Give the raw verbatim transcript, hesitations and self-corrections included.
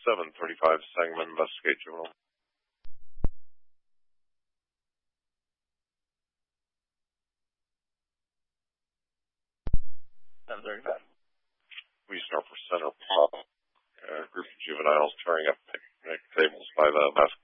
seven thirty-five, Sangamon Investigate Juvenile. seven thirty-five. We start for Center Pop. A group of juveniles tearing up picnic tables by the basketball